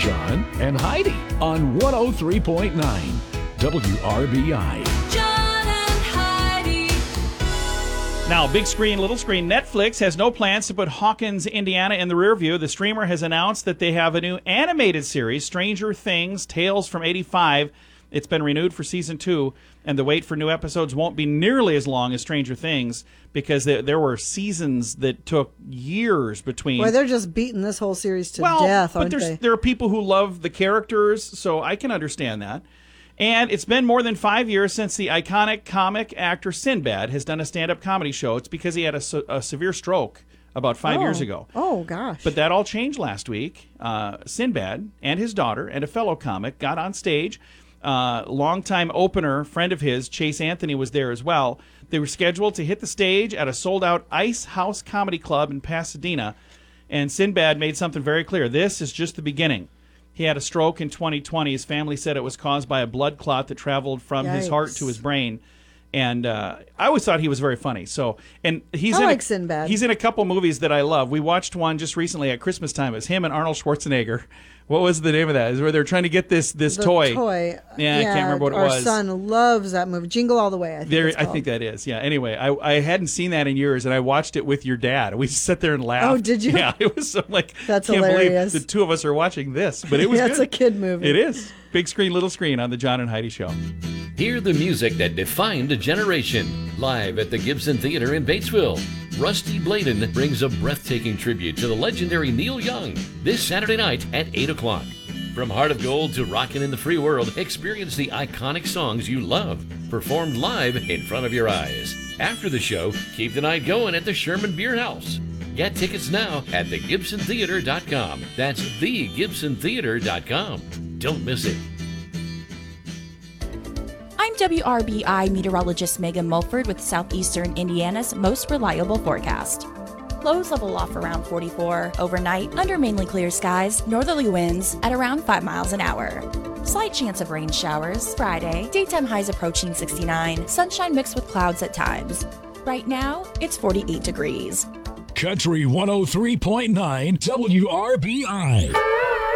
John and Heidi on 103.9 WRBI. John and Heidi. Now, big screen, little screen. Netflix has no plans to put Hawkins, Indiana in the rear view. The streamer has announced that they have a new animated series, Stranger Things, Tales from 85. It's been renewed for season 2, and the wait for new episodes won't be nearly as long as Stranger Things because there were seasons that took years between. Boy, they're just beating this whole series to death, aren't they? There are people who love the characters, so I can understand that. And it's been more than 5 years since the iconic comic actor Sinbad has done a stand-up comedy show. It's because he had a severe stroke about 5 years ago. Oh, gosh. But that all changed last week. Sinbad and his daughter and a fellow comic got on stage. Longtime opener, friend of his, Chase Anthony, was there as well. They were scheduled to hit the stage at a sold-out Ice House Comedy Club in Pasadena. And Sinbad made something very clear. This is just the beginning. He had a stroke in 2020. His family said it was caused by a blood clot that traveled from his heart to his brain. And I always thought he was very funny. I like Sinbad. He's in a couple movies that I love. We watched one just recently at Christmas time. It was him and Arnold Schwarzenegger. What was the name of that? Is where they're trying to get this toy. Yeah, I can't remember what it was. Our son loves that movie. Jingle All the Way, I think that is. Yeah. Anyway, I hadn't seen that in years, and I watched it with your dad. We sat there and laughed. Oh, did you? Yeah, it was so like, that's can't hilarious. believe the two of us are watching this, but it was It's good. a kid movie. It is. Big screen, little screen on the John and Heidi Show. Hear the music that defined a generation. Live at the Gibson Theater in Batesville, Rusty Bladen brings a breathtaking tribute to the legendary Neil Young this Saturday night at 8 o'clock. From Heart of Gold to Rockin' in the Free World, experience the iconic songs you love, performed live in front of your eyes. After the show, keep the night going at the Sherman Beer House. Get tickets now at thegibsontheater.com. That's thegibsontheater.com. Don't miss it. I'm WRBI meteorologist Megan Mulford with Southeastern Indiana's most reliable forecast. Lows level off around 44. Overnight, under mainly clear skies, northerly winds at around 5 miles an hour. Slight chance of rain showers. Friday, daytime highs approaching 69. Sunshine mixed with clouds at times. Right now, it's 48 degrees. Country 103.9 WRBI.